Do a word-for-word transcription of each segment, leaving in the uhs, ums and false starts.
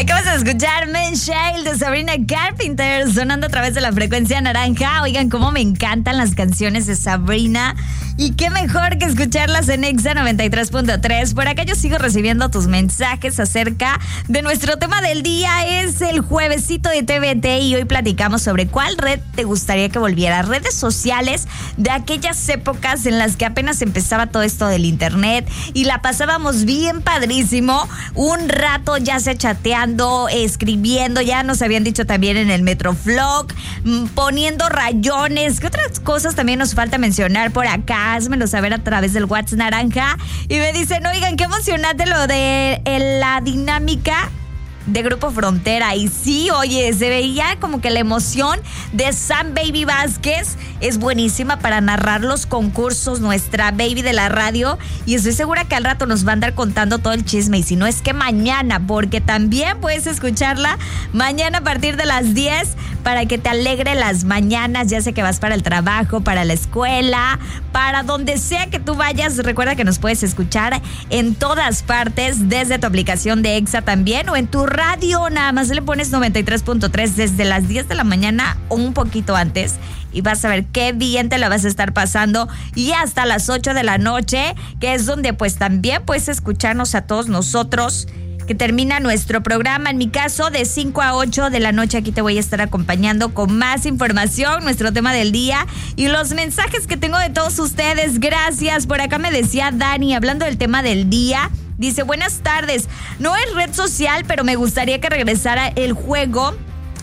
Acabas de escuchar Men Child de Sabrina Carpenter sonando a través de la frecuencia naranja. Oigan, cómo me encantan las canciones de Sabrina. Y qué mejor que escucharlas en Exa noventa y tres punto tres. Por acá yo sigo recibiendo tus mensajes acerca de nuestro tema del día. Es el juevesito de T V T y hoy platicamos sobre cuál red te gustaría que volviera. Redes sociales de aquellas épocas en las que apenas empezaba todo esto del internet y la pasábamos bien padrísimo. Un rato ya se chateando, escribiendo, ya nos habían dicho también en el Metroflog, poniendo rayones. ¿Qué otras cosas también nos falta mencionar por acá? Házmelo saber a través del WhatsApp naranja. Y me dicen, oigan, qué emocionante lo de eh, la dinámica de Grupo Frontera. Y sí, oye, se veía como que la emoción de Sam Baby Vázquez es buenísima para narrar los concursos, nuestra baby de la radio, y estoy segura que al rato nos va a andar contando todo el chisme, y si no es que mañana, porque también puedes escucharla mañana a partir de las diez para que te alegre las mañanas, ya sea que vas para el trabajo, para la escuela, para donde sea que tú vayas. Recuerda que nos puedes escuchar en todas partes, desde tu aplicación de Exa también, o en tu radio, nada más le pones noventa y tres punto tres desde las diez de la mañana o un poquito antes y vas a ver qué bien te la vas a estar pasando, y hasta las ocho de la noche, que es donde pues también puedes escucharnos a todos nosotros, que termina nuestro programa. En mi caso, de cinco a ocho de la noche aquí te voy a estar acompañando con más información, nuestro tema del día y los mensajes que tengo de todos ustedes. Gracias. Por acá me decía Dani, hablando del tema del día, dice, buenas tardes, no es red social, pero me gustaría que regresara el juego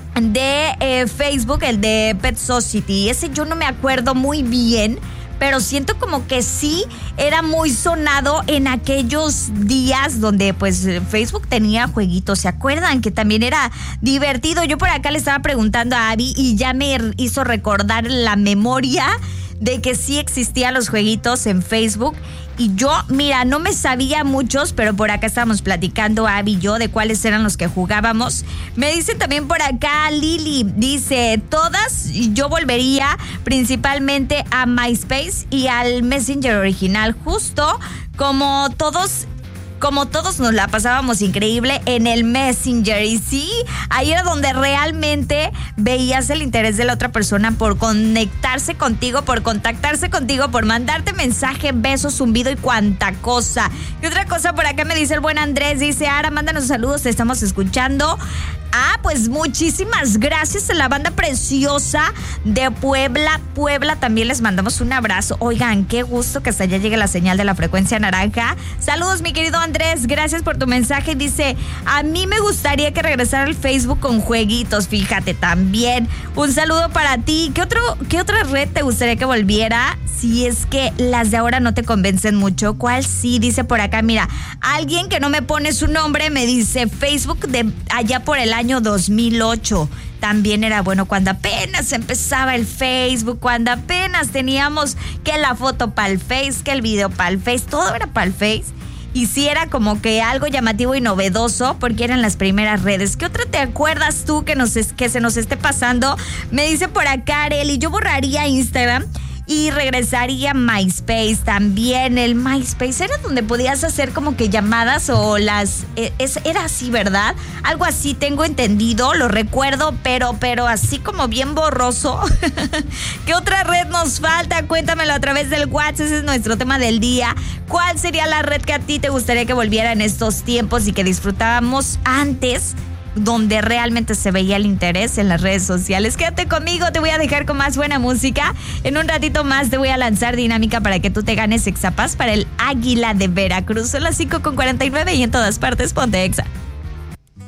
de eh, Facebook, el de Pet Society. Ese yo no me acuerdo muy bien, pero siento como que sí era muy sonado en aquellos días donde pues Facebook tenía jueguitos. ¿Se acuerdan? Que también era divertido. Yo por acá le estaba preguntando a Abby y ya me hizo recordar la memoria de que sí existían los jueguitos en Facebook. Y yo, mira, no me sabía muchos, pero por acá estábamos platicando Abby y yo de cuáles eran los que jugábamos. Me dice también por acá Lili, dice, todas, yo volvería principalmente a MySpace y al Messenger original, justo como todos... Como todos nos la pasábamos increíble en el Messenger. Y sí, ahí era donde realmente veías el interés de la otra persona por conectarse contigo, por contactarse contigo, por mandarte mensaje, beso, zumbido y cuanta cosa. Y otra cosa por acá me dice el buen Andrés, dice, Ara, mándanos saludos, te estamos escuchando. Ah, pues muchísimas gracias a la banda preciosa de Puebla. Puebla también les mandamos un abrazo. Oigan, qué gusto que hasta allá llegue la señal de la frecuencia naranja. Saludos, mi querido Andrés, gracias por tu mensaje. Dice, a mí me gustaría que regresara el Facebook con jueguitos, fíjate también. Un saludo para ti. ¿Qué otro, qué otra red te gustaría que volviera? Si es que las de ahora no te convencen mucho, ¿cuál sí? Dice por acá, mira, alguien que no me pone su nombre me dice Facebook de allá por el año dos mil ocho. También era bueno cuando apenas empezaba el Facebook, cuando apenas teníamos que la foto para el Face, que el video para el Face, todo era para el Face. Y sí era como que algo llamativo y novedoso porque eran las primeras redes. ¿Qué otra te acuerdas tú que, nos es, que se nos esté pasando? Me dice por acá Arely, yo borraría Instagram y regresaría MySpace también. El MySpace era donde podías hacer como que llamadas o las... Es, era así, ¿verdad? Algo así, tengo entendido, lo recuerdo, pero, pero así como bien borroso. ¿Qué otra red nos falta? Cuéntamelo a través del WhatsApp, ese es nuestro tema del día. ¿Cuál sería la red que a ti te gustaría que volviera en estos tiempos y que disfrutábamos antes, donde realmente se veía el interés en las redes sociales? Quédate conmigo, te voy a dejar con más buena música. En un ratito más te voy a lanzar dinámica para que tú te ganes Exapass para el Águila de Veracruz. Son las cinco con cuarenta y nueve y en todas partes ponte Exa.